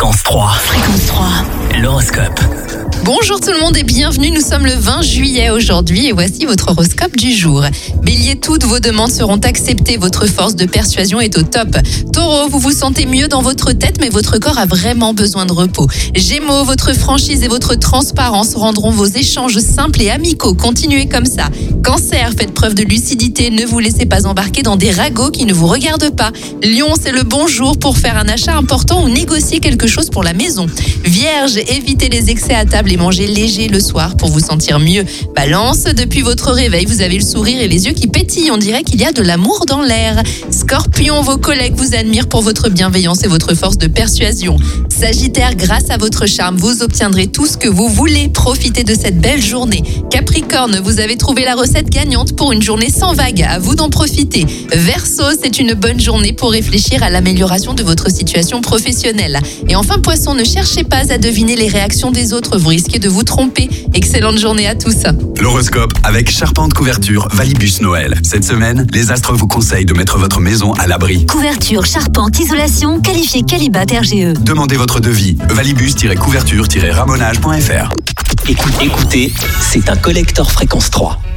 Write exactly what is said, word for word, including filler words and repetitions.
Fréquence trois. Fréquence trois. L'horoscope. Bonjour tout le monde et bienvenue, nous sommes le vingt juillet aujourd'hui et voici votre horoscope du jour. Bélier, toutes vos demandes seront acceptées, votre force de persuasion est au top. Taureau, vous vous sentez mieux dans votre tête mais votre corps a vraiment besoin de repos. Gémeaux, votre franchise et votre transparence rendront vos échanges simples et amicaux, continuez comme ça. Cancer, faites preuve de lucidité, ne vous laissez pas embarquer dans des ragots qui ne vous regardent pas. Lion, c'est le bon jour pour faire un achat important ou négocier quelque chose pour la maison. Vierge, évitez les excès à table et mangez léger le soir pour vous sentir mieux. Balance, depuis votre réveil, vous avez le sourire et les yeux qui pétillent, on dirait qu'il y a de l'amour dans l'air. Scorpion, vos collègues vous admirent pour votre bienveillance et votre force de persuasion. Sagittaire, grâce à votre charme, vous obtiendrez tout ce que vous voulez. Profitez de cette belle journée. Capricorne, vous avez trouvé la recette gagnante pour une journée sans vague. À vous d'en profiter. Verseau, c'est une bonne journée pour réfléchir à l'amélioration de votre situation professionnelle. Et enfin, Poisson, ne cherchez pas à deviner les réactions des autres. Vous risquez de vous tromper. Excellente journée à tous. L'horoscope avec Charpente Couverture Valibus Noël. Cette semaine, les astres vous conseillent de mettre votre maison à l'abri. Couverture, charpente, isolation, qualifié Qualibat R G E. Demandez votre devis. valibus-couverture-ramonage point f r. Écoutez, écoutez, c'est un collector Fréquence trois.